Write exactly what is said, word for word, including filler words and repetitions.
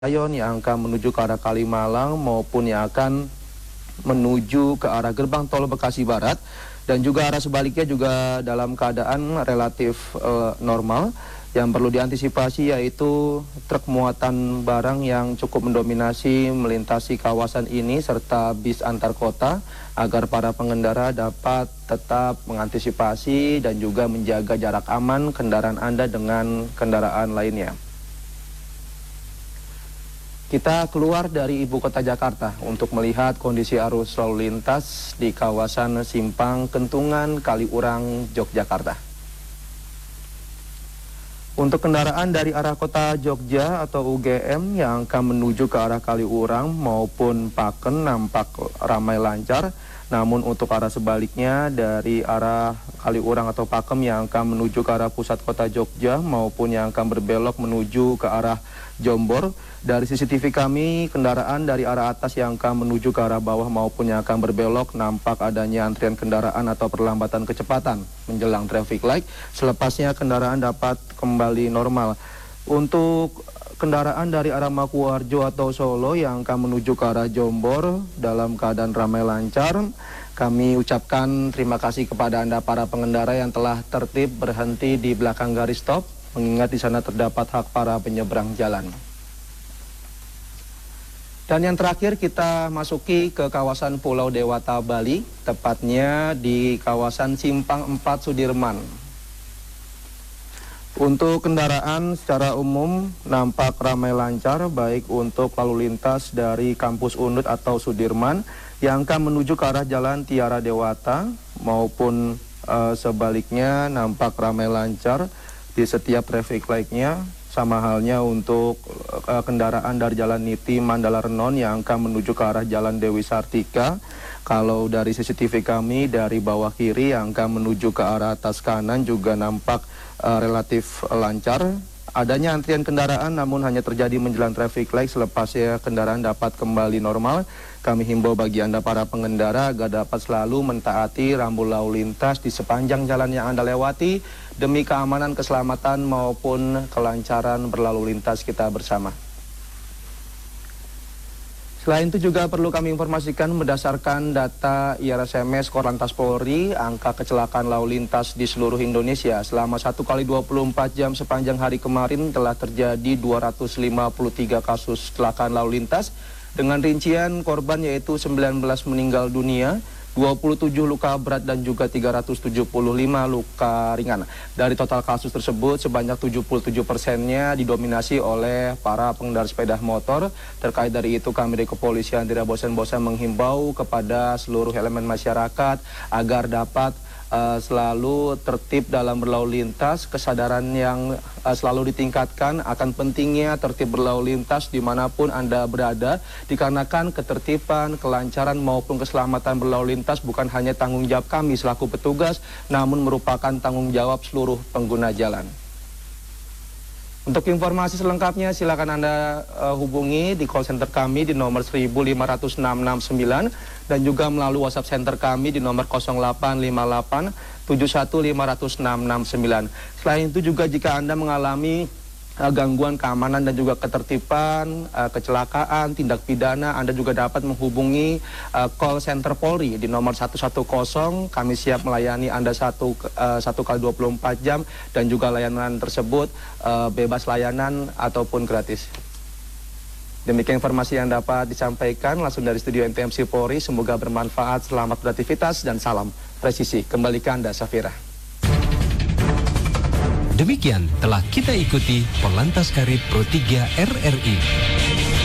Ayon yang akan menuju ke arah Kalimalang maupun yang akan menuju ke arah gerbang tol Bekasi Barat, dan juga arah sebaliknya juga dalam keadaan relatif uh, normal. Yang perlu diantisipasi yaitu truk muatan barang yang cukup mendominasi melintasi kawasan ini serta bis antar kota, agar para pengendara dapat tetap mengantisipasi dan juga menjaga jarak aman kendaraan Anda dengan kendaraan lainnya. Kita keluar dari ibu kota Jakarta untuk melihat kondisi arus lalu lintas di kawasan Simpang Kentungan Kaliurang, Yogyakarta. Untuk kendaraan dari arah kota Jogja atau U G M yang akan menuju ke arah Kaliurang maupun Paken nampak ramai lancar. Namun untuk arah sebaliknya dari arah Kaliurang atau Pakem yang akan menuju ke arah pusat kota Jogja maupun yang akan berbelok menuju ke arah Jombor, dari C C T V kami kendaraan dari arah atas yang akan menuju ke arah bawah maupun yang akan berbelok nampak adanya antrian kendaraan atau perlambatan kecepatan menjelang traffic light. Selepasnya kendaraan dapat kembali normal. Untuk kendaraan dari arah Makuharjo atau Solo yang akan menuju ke arah Jombor dalam keadaan ramai lancar. Kami ucapkan terima kasih kepada Anda para pengendara yang telah tertib berhenti di belakang garis stop, mengingat di sana terdapat hak para penyeberang jalan. Dan yang terakhir kita masuki ke kawasan Pulau Dewata, Bali, tepatnya di kawasan Simpang empat Sudirman. Untuk kendaraan secara umum nampak ramai lancar, baik untuk lalu lintas dari kampus Unut atau Sudirman yang akan menuju ke arah Jalan Tiara Dewata maupun uh, sebaliknya nampak ramai lancar di setiap traffic light-nya. Sama halnya untuk uh, kendaraan dari Jalan Niti Mandala Renon yang akan menuju ke arah Jalan Dewi Sartika. Kalau dari C C T V kami dari bawah kiri yang akan menuju ke arah atas kanan juga nampak uh, relatif lancar. Adanya antrian kendaraan namun hanya terjadi menjelang traffic light, selepasnya kendaraan dapat kembali normal. Kami himbau bagi Anda para pengendara agar dapat selalu mentaati rambu lalu lintas di sepanjang jalan yang Anda lewati demi keamanan, keselamatan maupun kelancaran berlalu lintas kita bersama. Selain itu juga perlu kami informasikan berdasarkan data I R S M S Korlantas Polri, angka kecelakaan lalu lintas di seluruh Indonesia selama satu kali dua puluh empat jam sepanjang hari kemarin telah terjadi dua ratus lima puluh tiga kasus kecelakaan lalu lintas dengan rincian korban yaitu sembilan belas meninggal dunia, dua puluh tujuh luka berat dan juga tiga ratus tujuh puluh lima luka ringan. Dari total kasus tersebut sebanyak tujuh puluh tujuh persennya didominasi oleh para pengendara sepeda motor. Terkait dari itu kami dari kepolisian tidak bosan-bosan menghimbau kepada seluruh elemen masyarakat agar dapat Uh, selalu tertib dalam berlalu lintas, kesadaran yang uh, selalu ditingkatkan akan pentingnya tertib berlalu lintas dimanapun Anda berada, dikarenakan ketertiban, kelancaran maupun keselamatan berlalu lintas bukan hanya tanggung jawab kami selaku petugas, namun merupakan tanggung jawab seluruh pengguna jalan. Untuk informasi selengkapnya silakan Anda uh, hubungi di call center kami di nomor seribu lima ratus enam enam sembilan dan juga melalui WhatsApp center kami di nomor nol delapan lima delapan tujuh satu lima enam enam sembilan. Selain itu juga jika Anda mengalami uh, gangguan keamanan dan juga ketertiban, uh, kecelakaan, tindak pidana, Anda juga dapat menghubungi uh, call center Polri di nomor satu satu nol. Kami siap melayani Anda satu, uh, satu kali dua puluh empat jam dan juga layanan tersebut uh, bebas layanan ataupun gratis. Demikian informasi yang dapat disampaikan langsung dari studio N T M C Polri. Semoga bermanfaat, selamat beraktivitas dan salam presisi. Kembali ke Anda, Safira. Demikian telah kita ikuti Korlantas Karib Pro tiga R R I.